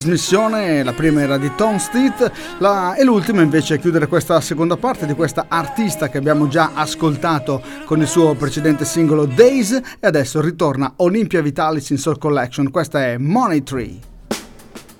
trasmissione. La prima era di Tom Steed e l'ultima invece a chiudere questa seconda parte di questa artista che abbiamo già ascoltato con il suo precedente singolo Days, e adesso ritorna Olympia Vitalis in Soul Collection. Questa è Money Tree.